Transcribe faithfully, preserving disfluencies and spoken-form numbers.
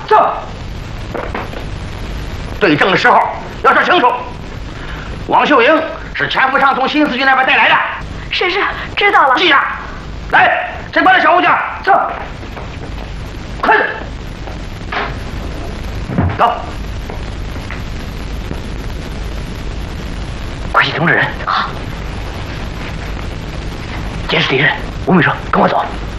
走。对证的时候要说清楚。王秀英是钱福昌从新四局那边带来的。 是是，知道了。 记下。来，谁把这小物件？走。快点。走。快去通知人。 好。 监视敌人，吴秘书，跟我走。